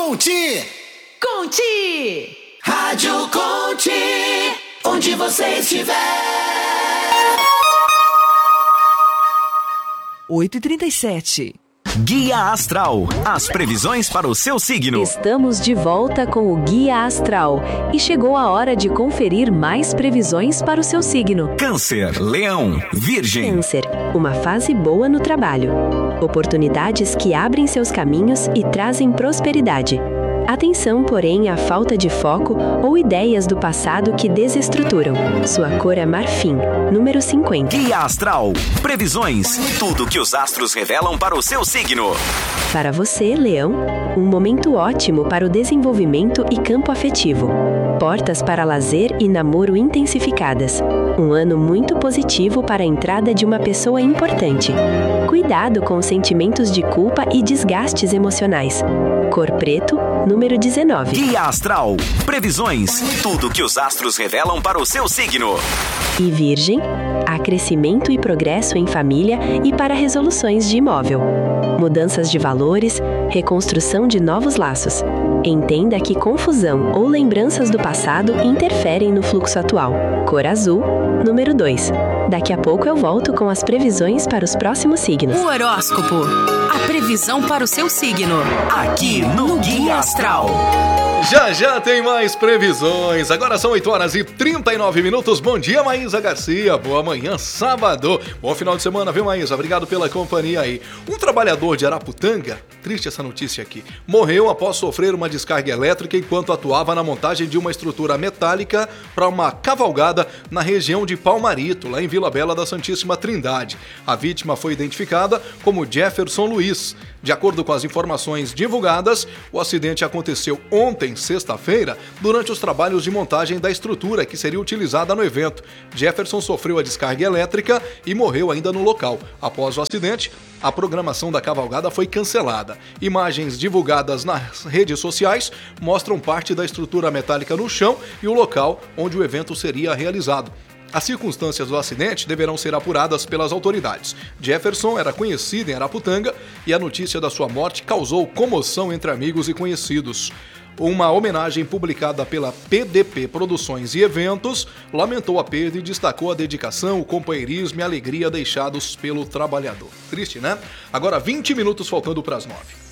Conte! Conte! Rádio Conte! Onde você estiver! 8h37. Guia Astral, as previsões para o seu signo. Estamos de volta com o Guia Astral e chegou a hora de conferir mais previsões para o seu signo. Câncer, Leão, Virgem. Câncer, uma fase boa no trabalho. Oportunidades que abrem seus caminhos e trazem prosperidade. Atenção, porém, à falta de foco ou ideias do passado que desestruturam. Sua cor é marfim, número 50. Guia Astral, previsões, tudo que os astros revelam para o seu signo. Para você, Leão, um momento ótimo para o desenvolvimento e campo afetivo. Portas para lazer e namoro intensificadas. Um ano muito positivo para a entrada de uma pessoa importante. Cuidado com os sentimentos de culpa e desgastes emocionais. Cor preto, número 19. Guia Astral, previsões, tudo que os astros revelam para o seu signo. E Virgem, há crescimento e progresso em família e para resoluções de imóvel. Mudanças de valores, reconstrução de novos laços. Entenda que confusão ou lembranças do passado interferem no fluxo atual. Cor azul, número 2. Daqui a pouco eu volto com as previsões para os próximos signos. O horóscopo. A previsão para o seu signo. Aqui no Guia Astral. Já tem mais previsões. Agora são 8h39. Bom dia, Maísa Garcia. Boa manhã, sábado. Bom final de semana, viu, Maísa? Obrigado pela companhia aí. Um trabalhador de Araputanga, triste essa notícia aqui, morreu após sofrer uma descarga elétrica enquanto atuava na montagem de uma estrutura metálica para uma cavalgada na região de Palmarito, lá em Vila Bela da Santíssima Trindade. A vítima foi identificada como Jefferson Luiz. De acordo com as informações divulgadas, o acidente aconteceu ontem, sexta-feira, durante os trabalhos de montagem da estrutura que seria utilizada no evento. Jefferson sofreu a descarga elétrica e morreu ainda no local. Após o acidente, a programação da cavalgada foi cancelada. Imagens divulgadas nas redes sociais mostram parte da estrutura metálica no chão e o local onde o evento seria realizado. As circunstâncias do acidente deverão ser apuradas pelas autoridades. Jefferson era conhecido em Araputanga e a notícia da sua morte causou comoção entre amigos e conhecidos. Uma homenagem publicada pela PDP Produções e Eventos lamentou a perda e destacou a dedicação, o companheirismo e a alegria deixados pelo trabalhador. Triste, né? Agora 20 minutos faltando para as 9.